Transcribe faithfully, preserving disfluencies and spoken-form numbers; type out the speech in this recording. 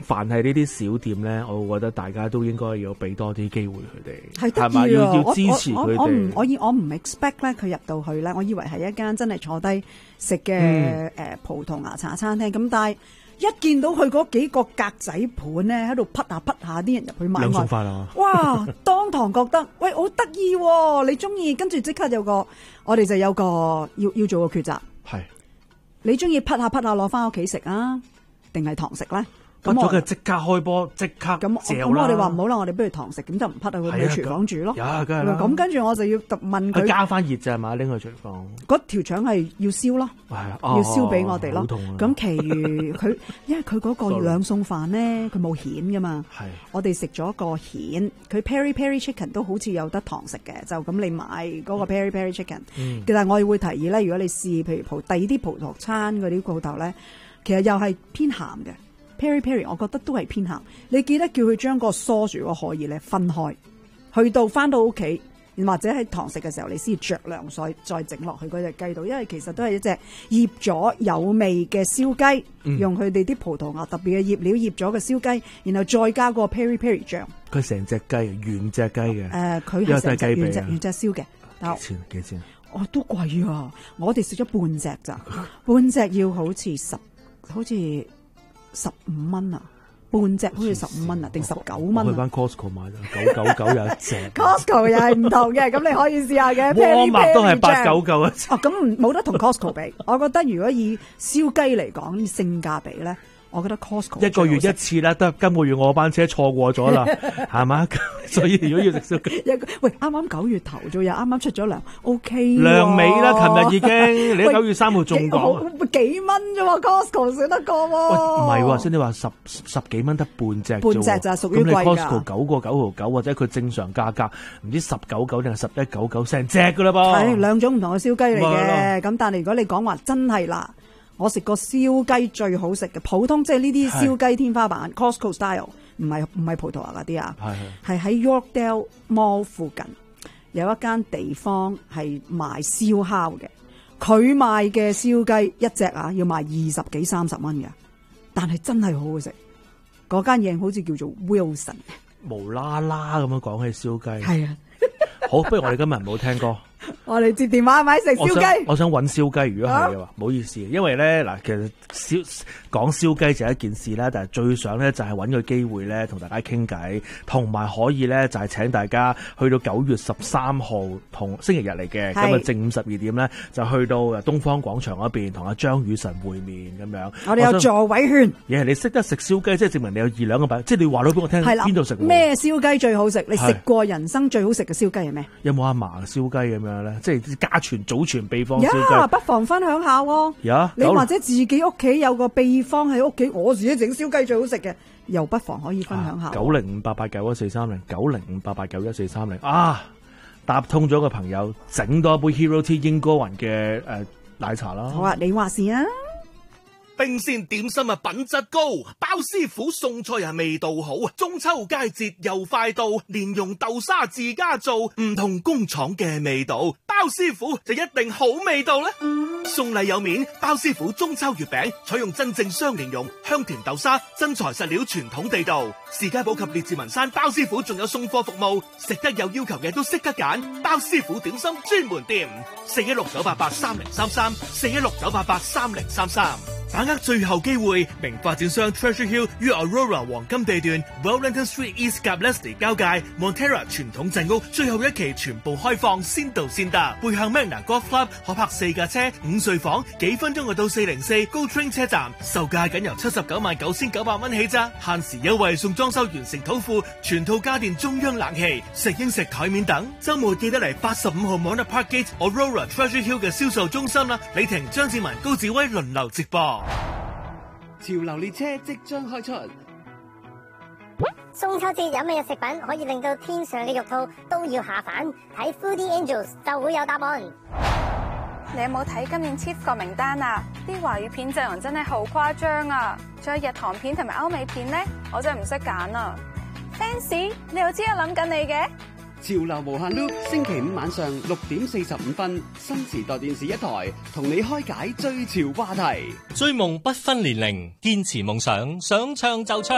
凡係呢啲小店咧，我會覺得大家都應該要俾多啲機會佢哋， 係係咪要要我支持佢我我唔哋？ 我以我唔 expect 咧，佢入到去咧，我以為係一間真係坐低食嘅誒葡萄牙茶餐廳。咁但係一見到佢嗰幾個格仔盤咧，喺度匹下匹下，啲人入去買兩餸外， 飯啊！ 哇！當堂覺得喂好得意喎，你中意，跟住即刻有個我哋就有個要要做個抉擇， 係你中意匹下匹下攞翻屋企食啊，定係堂食咧？ 咁咗嘅即刻開波，即刻咁咁嚼啦我哋話唔好啦，我哋不如堂食，咁就唔匹啊，佢咪去廚房煮咯。 呀，梗係啦。 咁跟住我就要問佢佢， 加翻熱咋係嘛？拎去廚房。 嗰條腸係要燒咯， 係啊， 要燒俾我哋咯。 好痛啊咁其餘佢，因為佢嗰個兩餸飯咧，佢冇蜆噶嘛。 係。 我哋食咗個蜆，佢 peri peri chicken 都好似有得堂食嘅，就咁你買嗰個 peri peri chicken。 嗯。 其實我會提議咧，如果你試譬如葡第二啲葡萄餐嗰啲鋪頭咧，其實又係偏鹹嘅。Peri Peri，我覺得都係偏鹹。你記得叫佢將個梳住個可以咧分開，去到翻到屋企，或者喺堂食嘅時候，你先着涼水再整落去嗰隻雞度，因為其實都係一隻醃咗有味嘅燒雞， 嗯、 用佢哋啲葡萄牙特別嘅醃料醃咗嘅燒雞，然後再加個 Peri Peri 醬。 佢成隻雞，原隻雞嘅。誒、 呃，佢係成隻原隻原隻燒嘅。 幾錢？幾錢？ 哦，都貴啊！我哋食咗半隻咋，半隻要好似十，好似。十五蚊啊，半隻好似十五蚊啊，定十九蚊啊？ 我去翻 Costco 買啦，九九九有一隻。 Costco 又係唔同嘅，咁你可以試下嘅。 沃麥都係八九九一隻。 哦，咁冇得同 Costco 比。我覺得如果以燒雞嚟講，性價比咧，我覺得 Costco 一個月一次啦，得今個月我班車錯過咗啦，係嘛？所以如果要食燒雞， 一個喂啱啱九月頭啫，又啱啱出咗糧 ，OK。 糧尾啦，琴日已經，你九月三號仲講幾蚊啫喎 ，Costco 少得過喎。 唔係喎，先你話十十幾蚊得半隻， 半隻就係屬於貴㗎。 咁你 Costco 九個九毫九，或者佢正常價格唔知十九九定係十一九九成隻噶啦噃。 係兩種唔同嘅燒雞嚟嘅，咁但係如果你講話真係啦。我食過燒雞最好食嘅普通，即係呢啲燒雞天花板 Costco style， 唔係唔係葡萄牙嗰啲啊，係喺 Yorkdale Mall 附近有一間地方係賣燒烤嘅，佢賣嘅燒雞一隻啊要賣二十幾三十蚊嘅，但係真係好好食。嗰間嘢好似叫做 Wilson， 無啦啦咁樣講起燒雞， 係啊， 好，不如我哋今日唔好聽歌。 我哋接電話買食燒雞。 我想揾燒雞，如果係嘅話，唔好意思，因為咧嗱，其實燒講燒雞就係一件事啦，但係最想咧就係揾個機會咧同大家傾偈，同埋可以咧就係請大家去到九月十三號同星期日嚟嘅，今日正午十二點咧就去到東方廣場嗰邊同阿張雨晨會面咁樣。 我哋有座位券。 嘢係你識得食燒雞，即係證明你有二兩個品，即係你話到俾我聽邊度食。 咩燒雞最好食？你食過人生最好食嘅燒雞係咩？ 有冇阿嫲燒雞咁樣咧？即係家傳祖傳秘方燒雞， yeah, 不妨分享下喎。 Yeah, 你或者自己屋企有個秘方喺屋企，我自己整燒雞最好食嘅，又不妨可以分享下。 九零五八八九一四三零，九零五八八九一四三零啊！搭通咗個朋友，整多一杯 Hero Tea 英歌雲嘅誒奶茶啦。 好啊，你話事啊！ 冰鮮點心啊，品質高，包師傅送菜啊，味道好。中秋佳節又快到，蓮蓉豆沙自家做，唔同工廠嘅味道，包師傅就一定好味道啦。送禮有面，包師傅中秋月餅採用真正雙蓮蓉、香甜豆沙，真材實料，傳統地道。士嘉堡及列治文山包師傅仲有送貨服務，食得有要求嘅都識得揀，包師傅點心專門店，四一六九八八三零三三，四一六九八八三零三三。把握最後機會，名發展商 Treasure Hill 於 Aurora 黃金地段 Wellington Street East 及 Leslie 交界 Montera 傳統鎮屋最後一期全部開放，先到先得。背向 Magna Golf Club 可泊四架車，五睡房，幾分鐘就到四零四 Go Train 車站，售價僅由七十九萬九千九百蚊起咋，限時優惠送裝修完成土庫，全套家電中央冷氣、食英食台面等。週末記得嚟八十五號 Mona Parkgate Aurora Treasure Hill 嘅銷售中心啦，李婷、張志文、高志威輪流直播。 潮流列車即將開出， 中秋節有咩食品可以令到天上嘅肉兔都要下凡？睇 Foodie Angels 就會有答案。 你有冇睇今年 Chief 個名單啊？啲華語片陣容真係好誇張啊！仲有日韓片同埋歐美片呢，我真係唔識揀啊 ！Fancy， 你又知我諗緊你嘅？ 潮流無限 loop， 星期五晚上六點四十五分，新時代電視一台同你開解追潮話題。 追夢不分年齡，堅持夢想，想唱就唱。